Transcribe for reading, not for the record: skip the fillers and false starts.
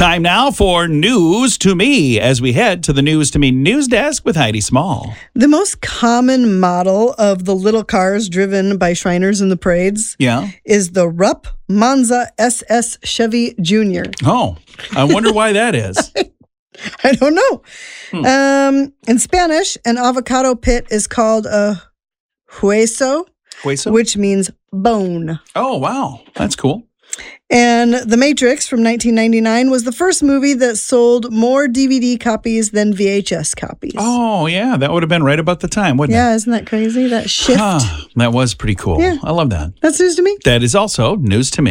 Time now for News to Me as we head to the News to Me news desk with Heidi Small. The most common model of the little cars driven by Shriners in the parades is the Rupp Monza SS Chevy Jr. Oh, I wonder why that is. I don't know. In Spanish, an avocado pit is called a hueso, which means bone. Oh, wow. That's cool. And The Matrix from 1999 was the first movie that sold more DVD copies than VHS copies. Oh, yeah. That would have been right about the time, wouldn't it? Yeah, isn't that crazy? That shift. That was pretty cool. Yeah. I love that. That's news to me. That is also news to me.